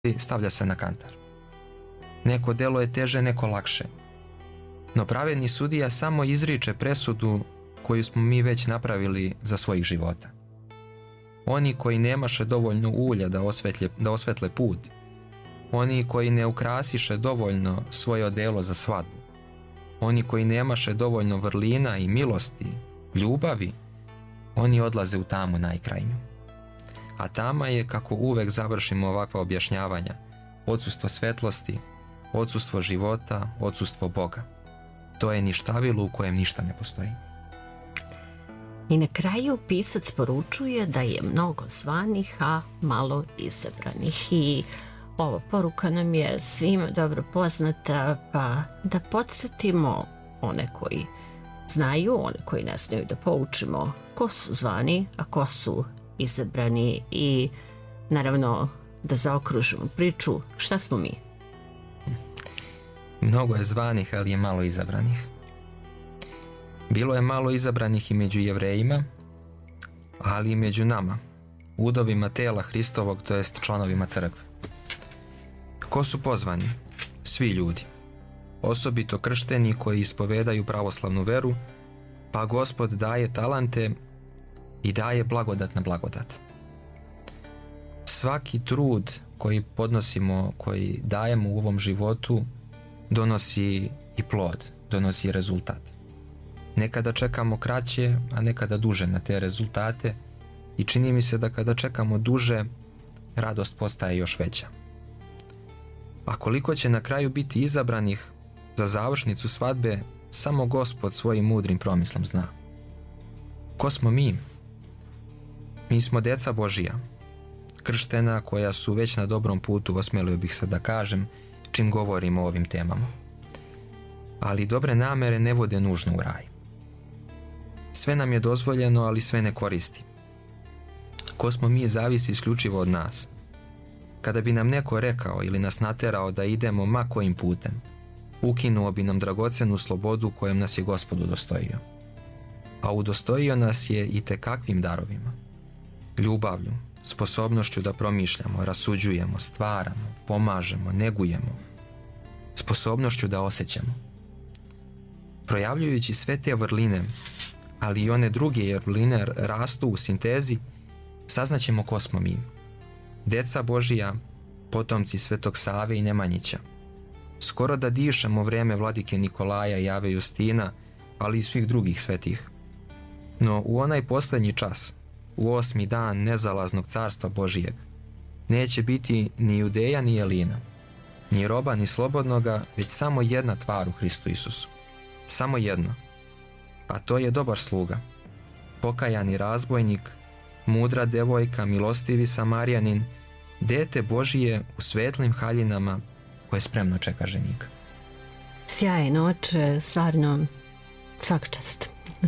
stavlja se na kantar. Neko delo je teže, neko lakše. No pravedni sudija samo izriče presudu koju smo mi već napravili za svojih života. Oni koji nemaše dovoljno ulja da osvetle put, oni koji ne ukrasiše dovoljno svoje odelo za svadbu, oni koji nemaše dovoljno vrlina i milosti, ljubavi, oni odlaze u tamu najkrajnju. A tama je, kako uvek završimo ovakva objašnjavanja, odsustvo svetlosti, odsustvo života, odsustvo Boga. To je ništavilo u kojem ništa ne postoji. I na kraju pisac poručuje da je mnogo zvanih, a malo izabranih. I ova poruka nam je svima dobro poznata, pa da podsjetimo one koji znaju, one koji ne znaju, da poučimo ko su zvani, a ko su izabrani i naravno da zaokružimo priču šta smo mi. Mnogo je zvanih, ali je malo izabranih. Bilo je malo izabranih i među Jevrejima, ali i među nama, udovima tela Hristovog, to jest članovima crkve. Ko su pozvani? Svi ljudi. Osobito kršteni koji ispovedaju pravoslavnu veru, pa Gospod daje talante i daje blagodat na blagodat. Svaki trud koji podnosimo, koji dajemo u ovom životu, donosi i plod, donosi rezultat. Nekada čekamo kraće, a nekada duže na te rezultate i čini mi se da kada čekamo duže, radost postaje još veća. A koliko će na kraju biti izabranih za završnicu svadbe, samo Gospod svojim mudrim promislom zna. Ko smo mi? Mi smo deca Božija, krštena koja su već na dobrom putu, osmelio bih se da kažem, čim govorimo o ovim temama. Ali dobre namere ne vode nužno u raj. Sve nam je dozvoljeno, ali sve ne koristi. Ko smo mi zavisi isključivo od nas. Kada bi nam neko rekao ili nas naterao da idemo ma kojim putem, ukinuo bi nam dragocenu slobodu kojom nas je Gospod udostojio. A udostojio nas je i tekakvim darovima. Ljubavlju, sposobnošću da promišljamo, rasuđujemo, stvaramo, pomažemo, negujemo, sposobnošću da osjećamo. Projavljujući sve te vrline, ali i one druge jer vrline rastu u sintezi, saznaćemo ko smo mi. Deca Božija, potomci Svetog Save i Nemanjića. Skoro da dišemo vreme vladike Nikolaja i Ave Justina, ali i svih drugih svetih. No u onaj poslednji čas, u 8. dan nezalaznog carstva Božijeg, neće biti ni Judeja ni Elina, ni roba ni slobodnoga, već samo jedna tvar u Hristu Isusu. Samo jedno. A to je dobar sluga, pokajani razbojnik, mudra devojka, milostivi Samarijanin, dete Božije u svetlim haljinama koje spremno čeka ženika. Sjajno, oče, stvarno svaka čast.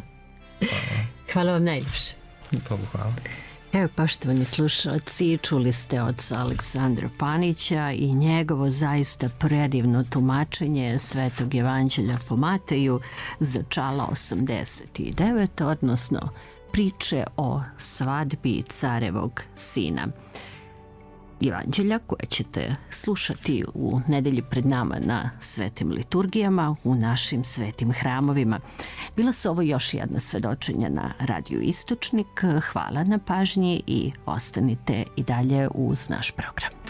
Hvala vam najljepše. Bogu hvala. Evo, poštovani slušalci, čuli ste oca Aleksandra Panića i njegovo zaista predivno tumačenje Svetog evanđelja po Mateju za čala 89, odnosno priče o svadbi carevog sina. Evanđelja koje ćete slušati u nedelji pred nama na svetim liturgijama u našim svetim hramovima. Bila su ovo još jedna svedočenja na Radiju Istočnik. Hvala na pažnji i ostanite i dalje uz naš program.